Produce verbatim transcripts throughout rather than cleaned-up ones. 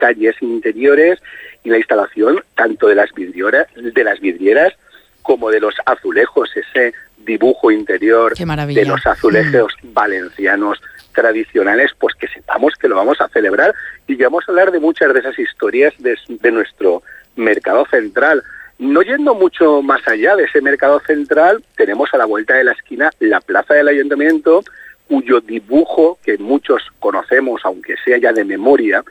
calles interiores y la instalación tanto de las vidrieras, de las vidrieras como de los azulejos, ese dibujo interior de los azulejos mm. valencianos tradicionales, pues que sepamos que lo vamos a celebrar y que vamos a hablar de muchas de esas historias de, de nuestro mercado central. No yendo mucho más allá de ese mercado central, tenemos a la vuelta de la esquina la plaza del Ayuntamiento, cuyo dibujo, que muchos conocemos, aunque sea ya de memoria,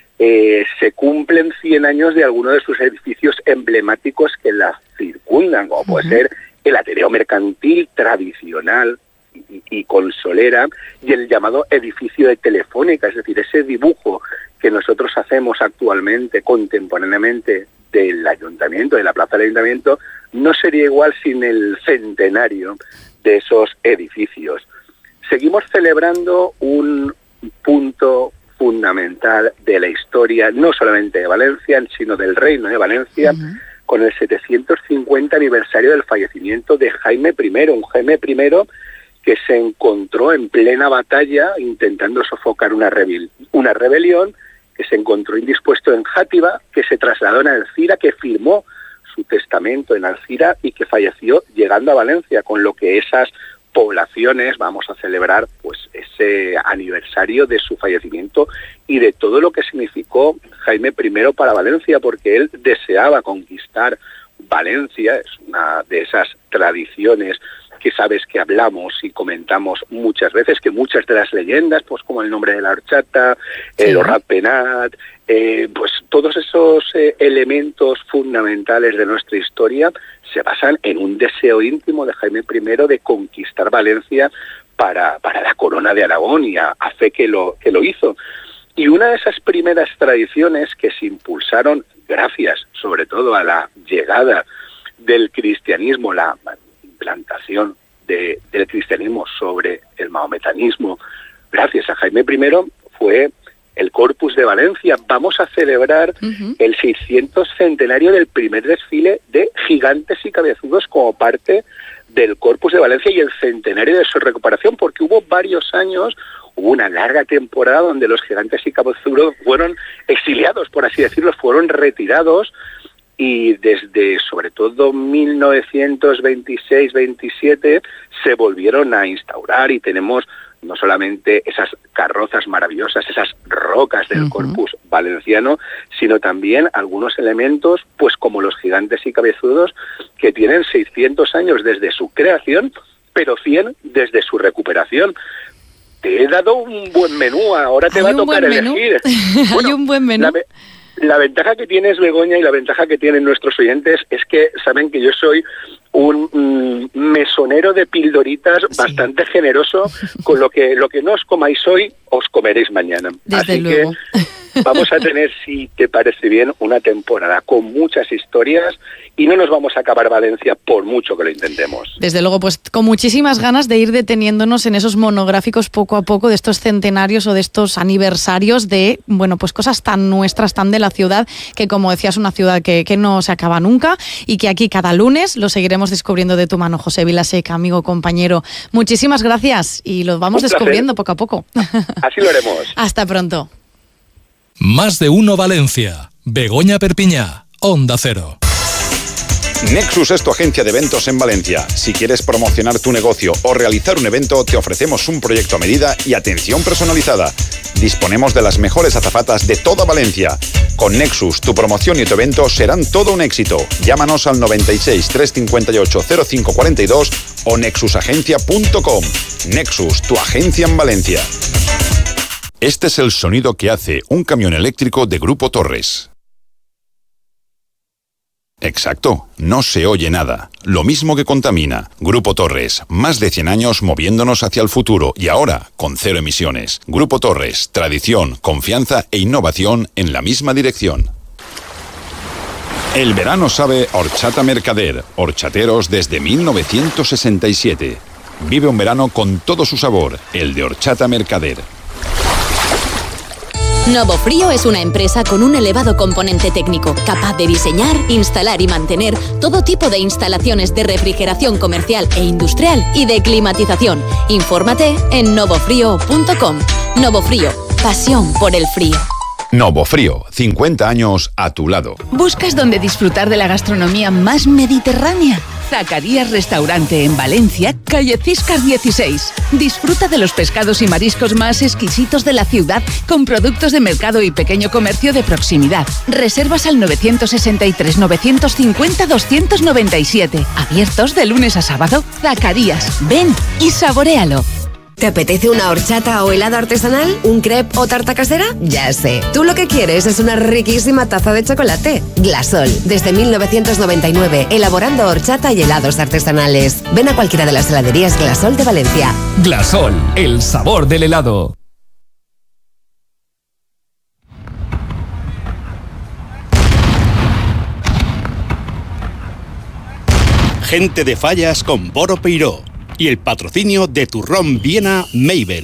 eh, se cumplen cien años de algunos de sus edificios emblemáticos que la circundan, como puede uh-huh. ser el Ateneo Mercantil tradicional y, y consolera, y el llamado edificio de Telefónica, es decir, ese dibujo que nosotros hacemos actualmente, contemporáneamente, del Ayuntamiento, de la plaza del Ayuntamiento, no sería igual sin el centenario de esos edificios. Seguimos celebrando un punto fundamental de la historia, no solamente de Valencia, sino del Reino de Valencia, uh-huh. con el setecientos cincuenta aniversario del fallecimiento de Jaime primero, un Jaime primero que se encontró en plena batalla intentando sofocar una, rebel- una rebelión, que se encontró indispuesto en Játiva, que se trasladó en Alcira, que firmó su testamento en Alcira y que falleció llegando a Valencia, con lo que esas poblaciones vamos a celebrar pues ese aniversario de su fallecimiento y de todo lo que significó Jaime primero para Valencia, porque él deseaba conquistar Valencia, es una de esas tradiciones que sabes que hablamos y comentamos muchas veces, que muchas de las leyendas, pues como el nombre de la horchata, sí. el Orrat-Penat, eh, pues todos esos eh, elementos fundamentales de nuestra historia se basan en un deseo íntimo de Jaime primero de conquistar Valencia para, para la corona de Aragón, y a, a fe que lo, que lo hizo. Y una de esas primeras tradiciones que se impulsaron gracias sobre todo a la llegada del cristianismo, la implantación de, del cristianismo sobre el mahometanismo, gracias a Jaime primero, fue el Corpus de Valencia. Vamos a celebrar uh-huh. el seiscientos centenario del primer desfile de gigantes y cabezudos como parte del Corpus de Valencia y el centenario de su recuperación, porque hubo varios años, hubo una larga temporada donde los gigantes y cabezudos fueron exiliados, por así decirlo, fueron retirados, y desde sobre todo mil novecientos veintiséis veintisiete se volvieron a instaurar y tenemos no solamente esas carrozas maravillosas, esas rocas del uh-huh. Corpus valenciano, sino también algunos elementos, pues como los gigantes y cabezudos, que tienen seiscientos años desde su creación, pero cien desde su recuperación. Te he dado un buen menú, ahora te ¿Hay va a tocar elegir. Bueno, ¿hay un buen menú? La, la ventaja que tienes, Begoña, y la ventaja que tienen nuestros oyentes es que saben que yo soy un mm, mesonero de pildoritas sí. bastante generoso, con lo que lo que no os comáis hoy, os comeréis mañana. Desde Así luego. que vamos a tener, si te parece bien, una temporada con muchas historias y no nos vamos a acabar Valencia por mucho que lo intentemos. Desde luego, pues con muchísimas ganas de ir deteniéndonos en esos monográficos poco a poco de estos centenarios o de estos aniversarios de, bueno, pues cosas tan nuestras, tan de la ciudad, que como decías, una ciudad que, que no se acaba nunca y que aquí cada lunes lo seguiremos descubriendo de tu mano, José Vilaseca, amigo, compañero. Muchísimas gracias y lo vamos descubriendo poco a poco. Así lo haremos. Hasta pronto. Más de uno Valencia. Begoña Perpiñá, Onda Cero. Nexus es tu agencia de eventos en Valencia. Si quieres promocionar tu negocio o realizar un evento, te ofrecemos un proyecto a medida y atención personalizada. Disponemos de las mejores azafatas de toda Valencia. Con Nexus, tu promoción y tu evento serán todo un éxito. Llámanos al noventa y seis, trescientos cincuenta y ocho, cero cinco cuarenta y dos o nexus agencia punto com. Nexus, tu agencia en Valencia. Este es el sonido que hace un camión eléctrico de Grupo Torres. Exacto, no se oye nada. Lo mismo que contamina. Grupo Torres, más de cien años moviéndonos hacia el futuro y ahora con cero emisiones. Grupo Torres, tradición, confianza e innovación en la misma dirección. El verano sabe Horchata Mercader, horchateros desde mil novecientos sesenta y siete. Vive un verano con todo su sabor, el de Horchata Mercader. Novofrío es una empresa con un elevado componente técnico, capaz de diseñar, instalar y mantener todo tipo de instalaciones de refrigeración comercial e industrial y de climatización. Infórmate en novofrío punto com. Novofrío, pasión por el frío. Novo Frío, cincuenta años a tu lado. ¿Buscas dónde disfrutar de la gastronomía más mediterránea? Zacarías Restaurante en Valencia, calle Ciscar dieciséis. Disfruta de los pescados y mariscos más exquisitos de la ciudad con productos de mercado y pequeño comercio de proximidad. Reservas al nueve sesenta y tres, novecientos cincuenta, doscientos noventa y siete. Abiertos de lunes a sábado. Zacarías, ven y saboréalo. ¿Te apetece una horchata o helado artesanal? ¿Un crepe o tarta casera? Ya sé. Tú lo que quieres es una riquísima taza de chocolate. Glasol, desde mil novecientos noventa y nueve, elaborando horchata y helados artesanales. Ven a cualquiera de las heladerías Glasol de Valencia. Glasol, el sabor del helado. Gente de Fallas con Boro Peiró. Y el patrocinio de Turrón Viena Mabel.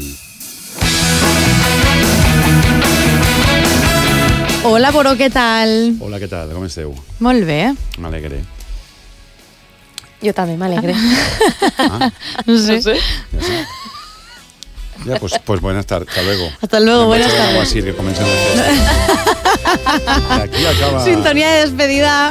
Hola, Boro, què tal? Hola, què tal? Com esteu? Molt bé. M'alegre. Jo també m'alegre. Ah, no sé. No sé. ya sé. Ya, pues, pues buenas tardes. Hasta luego. Hasta luego, Me buenas tardes. Así, que comiencen las fiestas. De aquí acaba... Sintonía de despedida.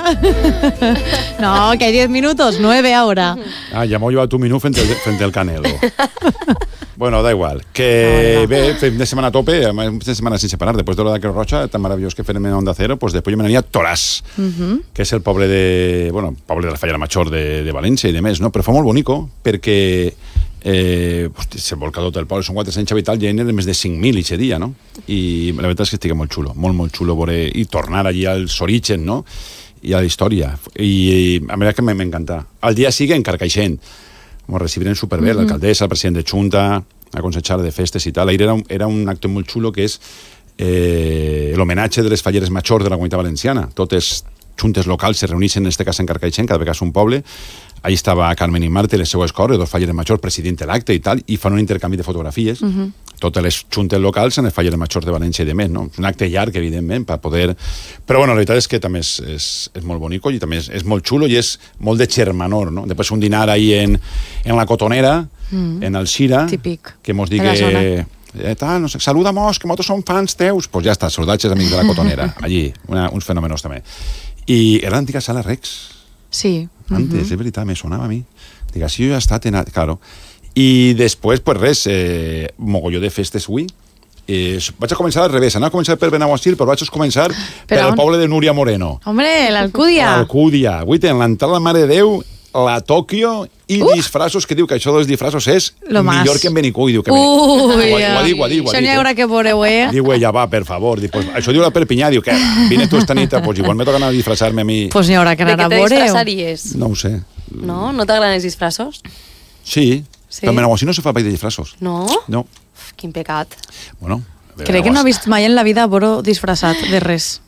No, que hay diez minutos, nueve ahora. Ah, ja m'ho llevat un minut frente al, frente al Canelo. Bueno, da igual. Que bé, fin de semana a tope, un fin de semana sin separar. Después de lo de Creu Roja, tan maravillós que fem en Onda Cero, pues después yo me n'ania a Toràs, uh-huh. que és el poble de... Bueno, poble de la Fallera Major de, de València i de més, no? Però fa molt bonico, perquè... Eh, s'ha volcat tot el poble, són quatre-cents habitants i eren més de cinc mil aquest dia, no? I la veritat és que estic molt xulo, molt, molt xulo veure, i tornar allí als orígens, no? I a la història. I, i a mi que m'encanta. Al dia siguiente, en Carcaixent, ens recibiren superbé, mm-hmm. l'alcaldessa, el president de Junta, la consellera de festes i tal. Ahir era un, era un acte molt xulo que és eh, l'homenatge de les falleres majors de la Comunitat Valenciana. Totes juntes locals se reuneixen, en aquest cas en Carcaixent, cada vegada és un poble. Ahí estava Carmen i Marte, les seues cores, dos falleres majors, president de l'acte i tal, i fan un intercanvi de fotografies. Uh-huh. Totes les juntes locals en les falleres majors de València i de més, no? És un acte llarg, evidentment, per poder... Però, bueno, la veritat és que també és, és, és molt bonico i també és, és molt xulo i és molt de xermanor, no? Després un dinar ahí en, en la Cotonera, mm. en el Xira, típic, que mos digui... Eh, tal, no sé, saluda-mos, que nosaltres som fans teus. Doncs pues ja està, saludats amics de la Cotonera, allí, una, uns fenòmenos també. I era l'antiga sala Rex. Sí. Antes, uh-huh. es verdad, me sonaba a mí. Diga, si yo ya está, tena... claro. I després, pues res, eh, mogolló de festes avui. Eh, vaig a començar al revés, anava a començar per Benaguasil, però vaig a començar per, per el poble de Núria Moreno. Hombre, l'Alcúdia. L'Alcúdia. Avui tenen l'entrada la Mare de Déu, la Tòquio i uh! disfraços, que diu que això dels disfrazos és Lo millor más. que en Benicull. Diu que Ui, ho, ho, ho diu, ho diu. Això n'hi haurà que veure, eh? Diu, ella va, per favor. Diu, pues, això diu la Perpinyà, diu que vine tu esta nit, pues igual me toca anar a disfrazar-me a mi. Pues n'hi haurà que anar a veure. ¿De qué te disfrazaries? No ho sé. No? ¿No t'agraden els disfrazos? Sí, sí. Però en Benaguasil no se fa país de disfrazos. No? No. Uf, quin pecat. Bueno, crec que no ha vist mai en la vida Boro disfressat de res.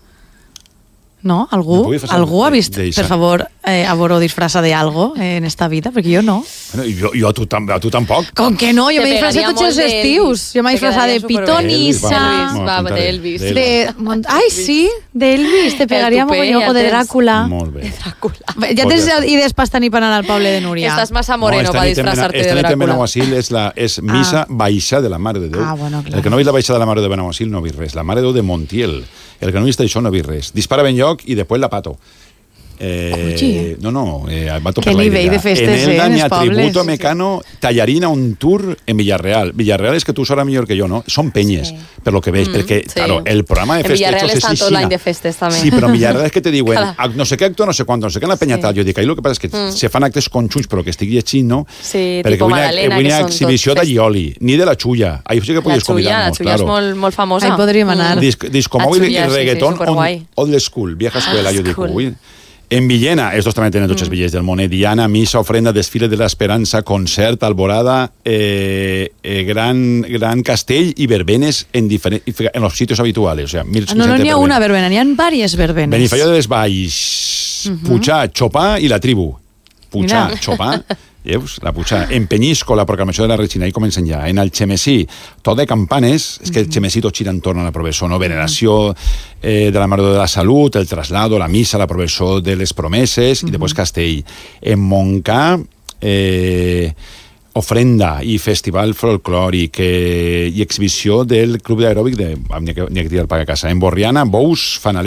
No? Algú, algú ha vist, de, de per favor, eh, a Boro disfressa de algo en esta vida? Perquè jo no. Bueno, i jo, jo a, tu, a tu tampoc. Com que no? Jo m'he disfressat tots els estius. Jo m'he disfressat de pitonissa. Va, de Elvis. De, ai, sí, d'Elvis. Te pegaria mogolló. O de Dràcula. Molt bé. De Dràcula. Ja tens idees per tenir per anar al poble de Núria. Estàs massa moreno no, per disfressar-te de Dràcula. Esta nit en Benaguasil és, la, és missa ah. baixa de la Mare de Déu. Ah, bueno, clar. El que no ha vist la baixa de la Mare de Benaguasil no ha vist res. La Mare de Déu de Montiel. El que no ha vist això no ha vist res. Dispara ben lloc i després la pato. Eh, no, no, eh, va tocar la idea. De festes, en el eh, Dani pobles. Atributo Mecano tallarina un tour en Villarreal. Villarreal és que tu sabràs millor que jo, no? Són penyes, sí. per lo que veig, mm, perquè, sí. claro, el programa de festes... En Villarreal estan tot l'any de festes, també. Sí, però en Villarreal és que te diuen, no sé què acto, no sé quant, no sé què en la penya sí. tal. Jo dic, ahí lo que passa és que mm. se fan actes conjunts, però que estigui així, no? Sí, perquè tipo Madalena, que són exhibició de Ioli, ni de la Xulla. Ahí sí que podies convidar-nos, claro. La Xulla és molt, molt famosa. Ahí podríem anar. Disco móvil i reggaeton old school, vieja escuela, jo dic, ui... En Villena, estos también tienen muchos mm. billetes del Monet, Diana, misa, ofrenda, desfile de la esperanza, concert, alborada, eh, eh, gran, gran castell y verbenes en, en los sitios habituales. O sea, no, no n'hi ha una verbena, n'hi ha varias verbenes. Benifaió de les Valls, uh-huh. Puigà, Chopà i la tribu. Puigà, Chopà, veus? La Puigà. En Penyisco, la proclamació de la Regina, ahí comencen ja. En el Xemesí, tot de campanes, és que el Xemesí tot gira entorn a la professó, no? Veneració eh, de la Mare de la Salut, el traslado, la missa, la professó de les promeses, uh-huh. i després Castell. En Montcà, eh, ofrenda i festival folclòric eh, i exhibició del Club d'Aeròbic de... N'hi ha que tirar per a casa. En Borriana, bous, fanalets